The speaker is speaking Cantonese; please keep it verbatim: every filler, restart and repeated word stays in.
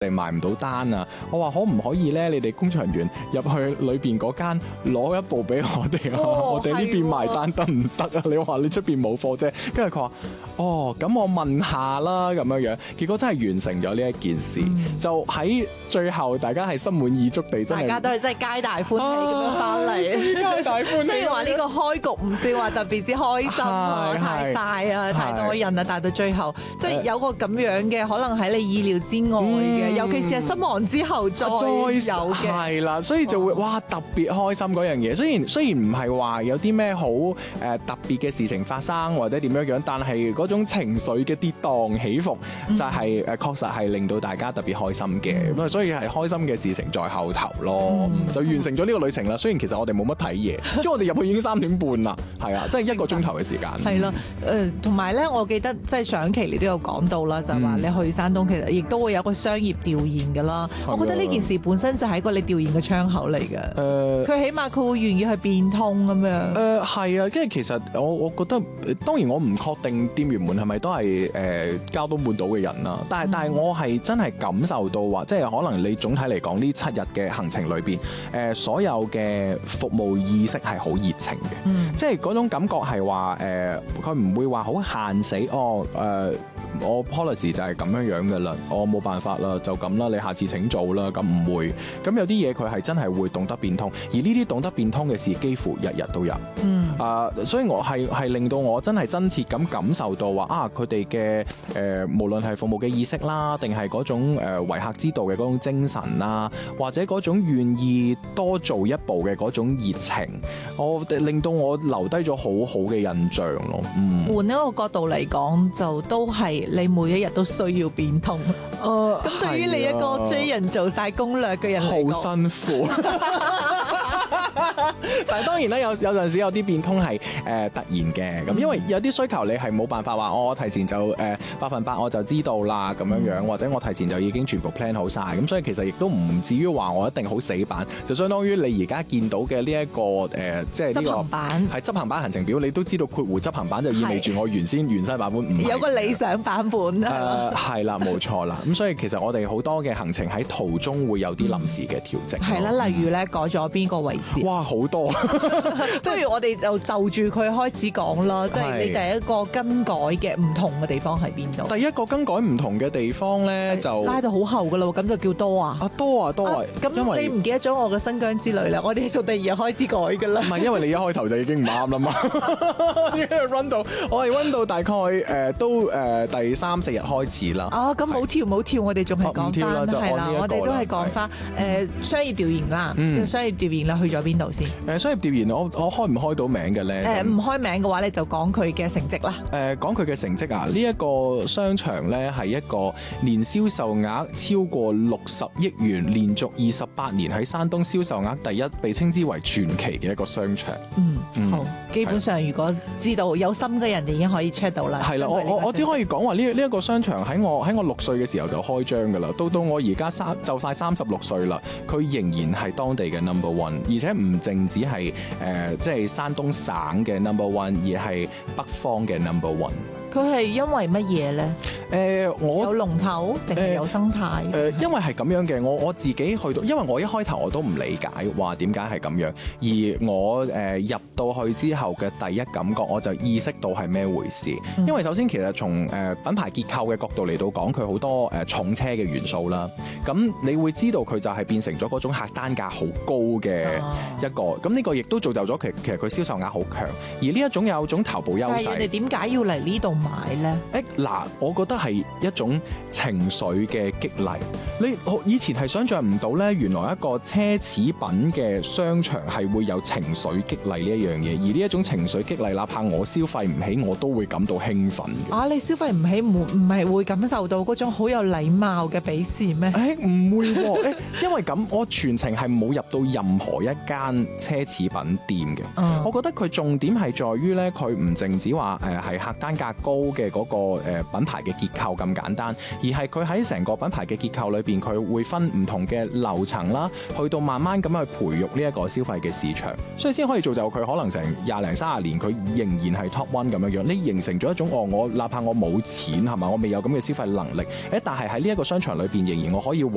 哋賣唔到單啊，我話可唔可以咧？你哋工場員入去裏邊嗰間攞一部俾我哋啊， 哦、 我哋呢邊賣單得唔得啊？你話你出邊冇貨啫，跟住佢話哦，咁我問下啦咁樣樣，結果真係完成咗呢一件事，嗯、就喺最後大家係心滿意足地，真係大家都係真係皆大歡喜咁樣翻嚟， 皆大歡喜。 雖然話呢個開局唔算話特別之開心啊，太晒啊，太多人啊，但係到最後即係有個咁樣嘅，可能喺你意料之外嘅。嗯、尤其是係失望之後再有嘅， 係啦，所以就會哇特別開心嗰樣嘢。雖然雖然唔係話有啲咩好誒特別嘅事情發生或者點樣樣，但係嗰種情緒嘅跌宕起伏就係誒確實係令到大家特別開心嘅。咁啊、嗯，所以係開心嘅事情在後頭咯，嗯、就完成咗呢個旅程啦。雖然其實我哋冇乜睇嘢，因為我哋入去已經三點半啦，係啊，即係一個鐘頭嘅時間。 係啦，誒同埋咧，我記得即係上期你都有講到啦，就係話你去山東其實亦都會有個商業調研㗎啦。我覺得呢件事本身就係一個你調研嘅窗口嚟嘅。誒、呃，佢起碼佢會願意去變通咁樣。誒係啊，跟住其實我我覺得，當然我唔確定店員們係咪都係誒交通半島嘅人啦。但係、嗯、但係我係真係感受到話，即係可能你總體嚟講呢七日嘅行程裏邊，誒、呃、所有嘅服務意識係好熱情嘅。嗯、即係嗰種感覺係話誒，佢唔會話好限死哦誒。呃我 policy 就係咁樣樣嘅啦，我冇辦法啦，就咁啦，你下次請做啦，咁唔會。咁有啲嘢佢係真係會懂得變通，而呢啲懂得變通嘅事幾乎日日都有。嗯。啊、呃，所以我係係令到我真係真切咁感受到話啊，佢哋嘅誒無論係服務嘅意識啦，定係嗰種誒為客之道嘅嗰種精神啦，或者嗰種願意多做一步嘅嗰種熱情，我令到我留低咗好好嘅印象咯。嗯。 換一個角度嚟講，就都係。你每一日都需要變通，誒、呃，咁對於你一個追人做晒攻略嘅人嚟講， 好辛苦。但係當然咧，有有陣時有啲變通係誒、呃、突然嘅，咁因為有啲需求你係冇辦法話我提前就誒、呃、百分百我就知道啦咁樣樣，嗯、或者我提前就已經全部 plan 好晒，咁所以其實亦都唔至於話我一定好死板，就相當於你而家見到嘅呢一個誒、呃、即係呢、這個執行版係執行版行程表，你都知道括弧執行版就意味住我原先原生版本唔係有個理想版本誒係啦，冇錯啦，咁所以其實我哋好多嘅行程喺途中會有啲臨時嘅調整， 係啦、嗯，例如咧改咗邊個位置， 哇好多， 不如我哋就就住佢開始講啦，即係你第一個更改嘅唔同嘅地方喺邊度？ 第一個更改唔同嘅地方咧就拉到好後噶啦，咁就叫多啊， 啊多啊多啊， 咁你唔記得咗我嘅新疆之旅啦？我哋從第二日開始改噶啦， 唔係因為你一開頭就已經唔啱啦嘛，已經 run 到我係 run 到大概誒、呃、都誒、呃、第三四日開始啦。 哦，咁冇跳冇跳，我哋仲係講翻係啦，我哋都係講翻誒商業調研啦，嗯、商業調研啦，去咗邊度先？ 誒商業調研，我我開唔開到名嘅咧？ 誒唔、呃、開名嘅話，你就講佢嘅成績啦。誒、 呃、講佢嘅成績啊，呢、這、一個商場咧係一個年銷售額超過六十億元，連續二十八年喺山東銷售額第一，被稱之為傳奇嘅一個商場。嗯，嗯好，基本上如果知道有心嘅人，就已經可以 check 到啦。 係啦，我我我只可以講話呢呢一個商場喺我喺我六歲嘅時候就開張噶啦，到到我而家三就快三十六歲啦，佢仍然係當地嘅 number one， 而且唔淨止係誒即係山東省嘅 number one， 而係北方嘅 number one。 佢係因為乜嘢咧？誒、呃，我有龍頭定係有生態？誒、呃呃， 因為係咁樣嘅，我我自己去到，因為我一開頭我都唔理解話點解係咁樣，而我誒、呃、入到去之後嘅第一感覺，我就意識到係咩回事。嗯、因為首先其實從誒品牌結構嘅角度嚟到講，佢好多誒重車嘅元素啦。咁你會知道佢就係變成咗嗰種客單價好高嘅一個。咁呢、啊、個亦都造就咗其其實佢銷售額好強，而呢一種有種頭部優勢。 但係人哋點解要嚟呢度買咧？ 誒嗱，我覺得係一種情緒嘅激勵。你以前係想象唔到咧，原來一個奢侈品嘅商場係會有情緒激勵呢一樣嘢，而呢一種情緒激勵，哪怕我消費唔起，我都會感到興奮嘅。 啊，你消費唔起，唔唔係會感受到嗰種好有禮貌嘅鄙視咩？ 誒唔會喎，誒因為咁，我全程係冇入到任何一間奢侈品店嘅。嗯、我覺得佢重點係在於咧，佢唔淨止話誒係客單價高嘅嗰個誒品牌嘅結構咁簡單，而係佢喺成個品牌嘅結構裏邊，佢會分唔同嘅樓層啦，去到慢慢咁去培育呢一個消費嘅市場，所以先可以造就佢可能成廿零三十年，佢仍然係 top one 咁樣樣。你形成咗一種哦，我哪怕我冇錢係嘛，我未有咁嘅消費能力，誒，但係喺呢一個商場裏邊，仍然我可以